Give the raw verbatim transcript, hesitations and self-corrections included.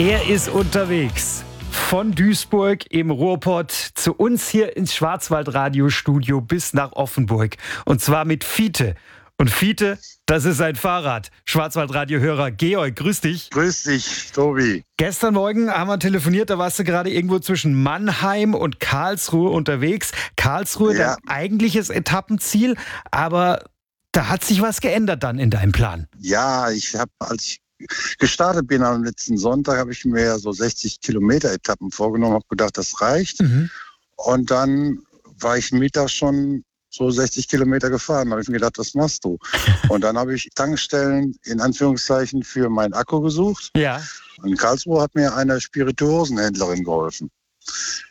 Er ist unterwegs von Duisburg im Ruhrpott zu uns hier ins Schwarzwaldradiostudio bis nach Offenburg. Und zwar mit Fiete. Und Fiete, das ist sein Fahrrad. Schwarzwaldradiohörer Georg, grüß dich. Grüß dich, Tobi. Gestern Morgen haben wir telefoniert, da warst du gerade irgendwo zwischen Mannheim und Karlsruhe unterwegs. Karlsruhe, Ja. dein eigentliches Etappenziel, aber da hat sich was geändert dann in deinem Plan. Ja, ich habe, als ich gestartet bin am letzten Sonntag, habe ich mir so sechzig Kilometer Etappen vorgenommen, habe gedacht, das reicht. Mhm. Und dann war ich Mittag schon so sechzig Kilometer gefahren. Da habe ich mir gedacht, was machst du? Und dann habe ich Tankstellen in Anführungszeichen für meinen Akku gesucht. Ja. In Karlsruhe hat mir eine Spirituosenhändlerin geholfen.